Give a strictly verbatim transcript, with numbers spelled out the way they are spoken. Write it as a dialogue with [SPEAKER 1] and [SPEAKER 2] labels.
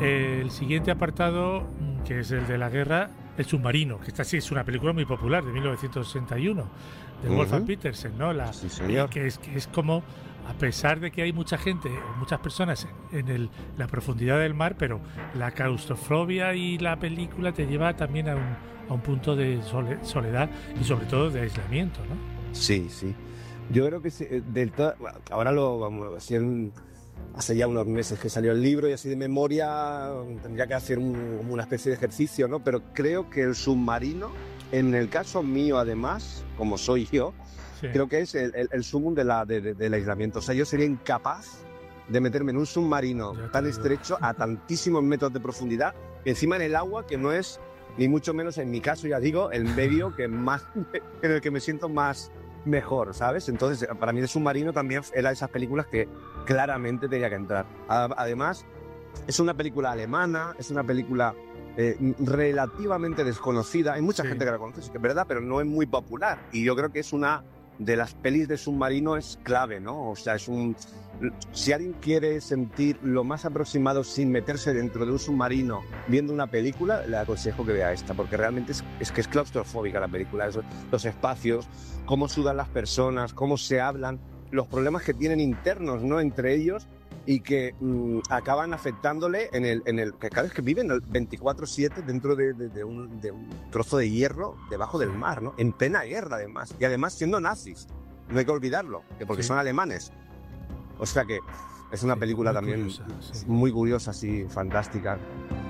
[SPEAKER 1] Eh, el siguiente apartado, que es el de la guerra, El submarino, que esta sí es una película muy popular, de mil novecientos sesenta y uno, de
[SPEAKER 2] Uh-huh.
[SPEAKER 1] Wolfgang Petersen, ¿no? La,
[SPEAKER 2] Sí, señor.
[SPEAKER 1] que, es, que es como, a pesar de que hay mucha gente, o muchas personas en, en el, la profundidad del mar, pero la claustrofobia y la película te lleva también a un, a un punto de sole, soledad y sobre todo de aislamiento, ¿no?
[SPEAKER 2] Sí, sí. Yo creo que sí, del todo, bueno, ahora lo vamos así en, hace ya unos meses que salió el libro y así de memoria tendría que hacer un, como una especie de ejercicio, ¿no? Pero creo que El submarino, en el caso mío además, como soy yo, sí. creo que es el, el, el sumum de la, de, de, del aislamiento. O sea, yo sería incapaz de meterme en un submarino tan estrecho a tantísimos metros de profundidad, encima en el agua, que no es, ni mucho menos en mi caso, ya digo, el medio que más, en el que me siento más mejor, ¿sabes? Entonces, para mí El submarino también era de esas películas que claramente tenía que entrar. Además, es una película alemana, es una película eh, relativamente desconocida. Hay mucha sí. gente que la conoce, sí que es verdad, pero no es muy popular. Y yo creo que es una de las pelis de submarino es clave, ¿no? O sea, es un... Si alguien quiere sentir lo más aproximado sin meterse dentro de un submarino viendo una película, le aconsejo que vea esta, porque realmente es, es que es claustrofóbica la película. Eso, los espacios, cómo sudan las personas, cómo se hablan, los problemas que tienen internos, ¿no? Entre ellos, y que mmm, acaban afectándole en el, en el que cada vez que viven veinticuatro siete dentro de, de, de, un, de un trozo de hierro debajo del mar, ¿no? En plena guerra además, y además siendo nazis, no hay que olvidarlo, que porque sí. son alemanes. O sea que es una película muy también curiosa, sí. muy curiosa, sí, fantástica.